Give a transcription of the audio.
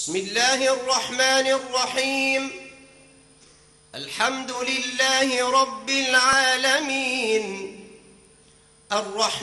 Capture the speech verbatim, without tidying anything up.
بسم الله الرحمن الرحيم. الحمد لله رب العالمين الرحمن